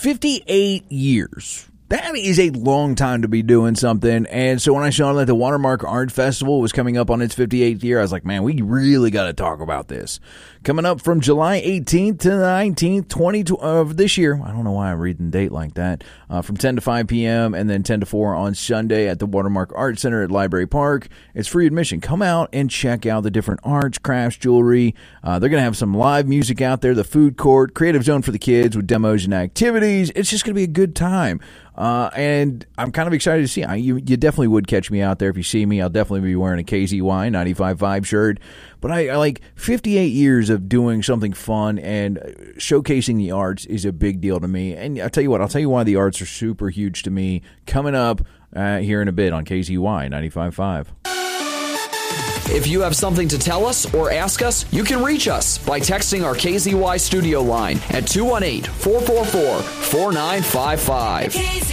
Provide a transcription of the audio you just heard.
58 years. That is a long time to be doing something. And so when I saw that the Watermark Art Festival was coming up on its 58th year, I was like, man, we really got to talk about this. Coming up from July 18th to the 19th, of this year. I don't know why I'm reading the date like that. From 10 to 5 p.m. and then 10 to 4 on Sunday at the Watermark Art Center at Library Park. It's free admission. Come out and check out the different arts, crafts, jewelry. They're going to have some live music out there, the food court, creative zone for the kids with demos and activities. It's just going to be a good time. And I'm kind of excited to see. You definitely would catch me out there if you see me. I'll definitely be wearing a KZY 95.5 shirt. But I like 58 years of doing something fun and showcasing the arts is a big deal to me. And I'll tell you why the arts are super huge to me. Coming up here in a bit on KZY 95.5. If you have something to tell us or ask us, you can reach us by texting our KZY studio line at 218-444-4955.